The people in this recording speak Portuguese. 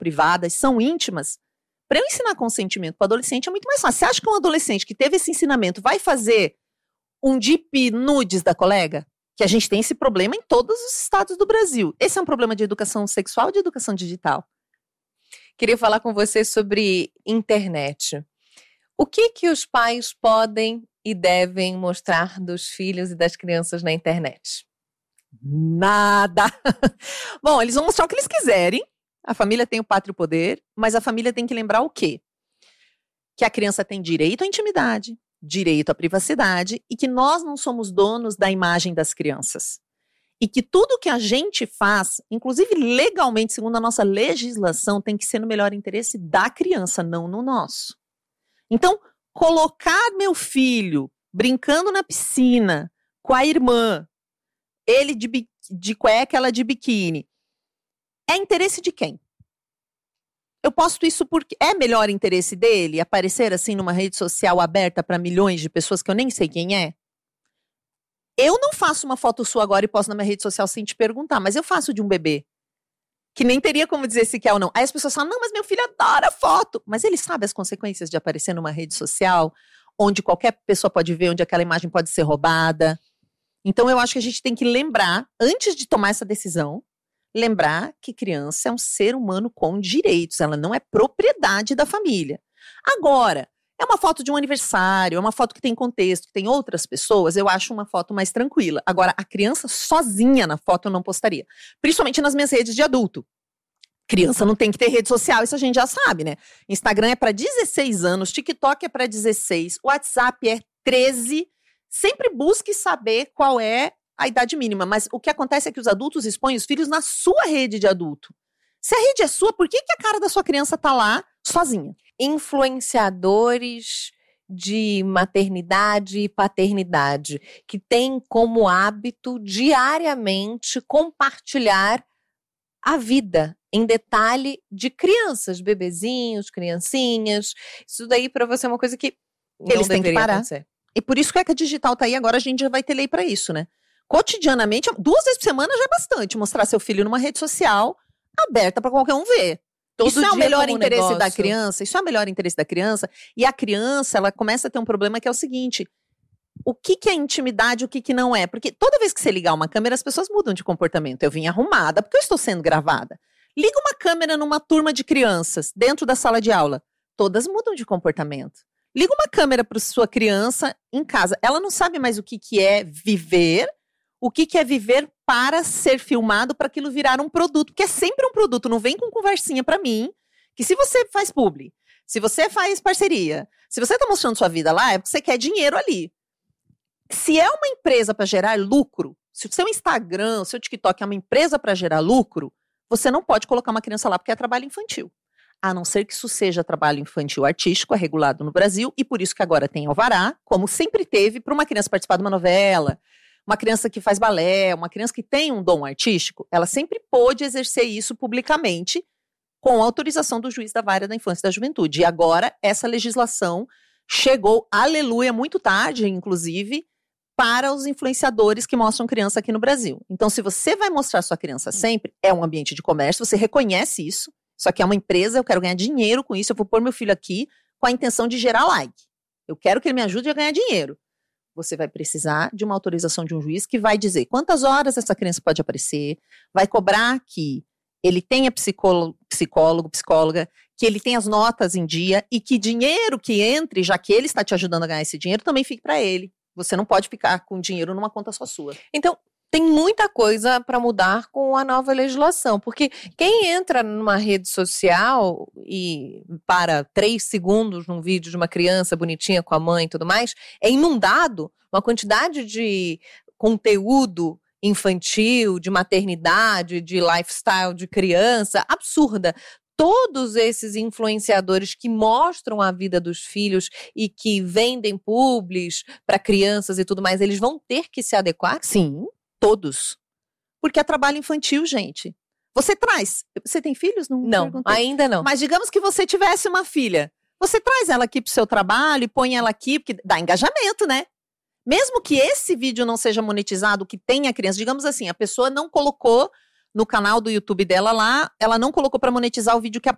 privadas, são íntimas. Para eu ensinar consentimento para o adolescente é muito mais fácil. Você acha que um adolescente que teve esse ensinamento vai fazer um deep nudes da colega? Que a gente tem esse problema em todos os estados do Brasil. Esse é um problema de educação sexual ou de educação digital? Queria falar com você sobre internet. O que os pais podem e devem mostrar dos filhos e das crianças na internet? Nada. Bom, eles vão mostrar o que eles quiserem. A família tem o pátrio poder, mas a família tem que lembrar o quê? Que a criança tem direito à intimidade, direito à privacidade e que nós não somos donos da imagem das crianças. E que tudo que a gente faz, inclusive legalmente, segundo a nossa legislação, tem que ser no melhor interesse da criança, não no nosso. Então, colocar meu filho brincando na piscina com a irmã, ele de cueca, ela de biquíni, é interesse de quem? Eu posto isso porque é melhor interesse dele aparecer assim numa rede social aberta para milhões de pessoas que eu nem sei quem é? Eu não faço uma foto sua agora e posto na minha rede social sem te perguntar, mas eu faço de um bebê que nem teria como dizer se quer ou não. Aí as pessoas falam, não, mas meu filho adora foto. Mas ele sabe as consequências de aparecer numa rede social, onde qualquer pessoa pode ver, onde aquela imagem pode ser roubada. Então eu acho que a gente tem que lembrar, antes de tomar essa decisão, lembrar que criança é um ser humano com direitos, ela não é propriedade da família. Agora, é uma foto de um aniversário, é uma foto que tem contexto, que tem outras pessoas, eu acho uma foto mais tranquila. Agora, a criança sozinha na foto eu não postaria. Principalmente nas minhas redes de adulto. Criança não tem que ter rede social, isso a gente já sabe, né? Instagram é para 16 anos, TikTok é para 16, WhatsApp é 13. Sempre busque saber qual é a idade mínima. Mas o que acontece é que os adultos expõem os filhos na sua rede de adulto. Se a rede é sua, por que a cara da sua criança tá lá sozinha? Influenciadores de maternidade e paternidade que têm como hábito diariamente compartilhar a vida em detalhe de crianças, bebezinhos, criancinhas. Isso daí para você é uma coisa que eles têm que parar. Acontecer. E por isso que a digital tá aí agora, a gente já vai ter lei para isso, né? Cotidianamente, 2 vezes por semana já é bastante mostrar seu filho numa rede social aberta para qualquer um ver. Isso é o melhor interesse da criança, isso é o melhor interesse da criança. E a criança, ela começa a ter um problema que é o seguinte: o que é intimidade, o que não é? Porque toda vez que você ligar uma câmera, as pessoas mudam de comportamento. Eu vim arrumada porque eu estou sendo gravada. Liga uma câmera numa turma de crianças, dentro da sala de aula. Todas mudam de comportamento. Liga uma câmera para sua criança em casa. Ela não sabe mais o que é viver, o que é viver para ser filmado, para aquilo virar um produto, que é sempre um produto. Não vem com conversinha para mim, que se você faz publi, se você faz parceria, se você está mostrando sua vida lá, é porque você quer dinheiro ali. Se é uma empresa para gerar lucro, se o seu Instagram, o seu TikTok é uma empresa para gerar lucro, você não pode colocar uma criança lá porque é trabalho infantil. A não ser que isso seja trabalho infantil artístico, é regulado no Brasil, e por isso que agora tem alvará, como sempre teve, para uma criança participar de uma novela, uma criança que faz balé, uma criança que tem um dom artístico, ela sempre pôde exercer isso publicamente com autorização do juiz da vara da infância e da juventude. E agora essa legislação chegou, aleluia, muito tarde, inclusive, para os influenciadores que mostram criança aqui no Brasil. Então, se você vai mostrar sua criança sempre, é um ambiente de comércio, você reconhece isso, só que é uma empresa, eu quero ganhar dinheiro com isso, eu vou pôr meu filho aqui com a intenção de gerar like. Eu quero que ele me ajude a ganhar dinheiro. Você vai precisar de uma autorização de um juiz que vai dizer quantas horas essa criança pode aparecer, vai cobrar que ele tenha psicólogo, psicóloga, que ele tenha as notas em dia e que dinheiro que entre, já que ele está te ajudando a ganhar esse dinheiro, também fique para ele. Você não pode ficar com dinheiro numa conta só sua. Então, tem muita coisa para mudar com a nova legislação, porque quem entra numa rede social e para 3 segundos num vídeo de uma criança bonitinha com a mãe e tudo mais, é inundado uma quantidade de conteúdo infantil, de maternidade, de lifestyle de criança, absurda. Todos esses influenciadores que mostram a vida dos filhos e que vendem publis para crianças e tudo mais, eles vão ter que se adequar? Sim, todos. Porque é trabalho infantil, gente. Você tem filhos? Não, ainda não. Mas digamos que você tivesse uma filha. Você traz ela aqui pro seu trabalho e põe ela aqui, porque dá engajamento, né? Mesmo que esse vídeo não seja monetizado, que tenha criança, digamos assim, a pessoa não colocou no canal do YouTube dela lá, ela não colocou para monetizar o vídeo que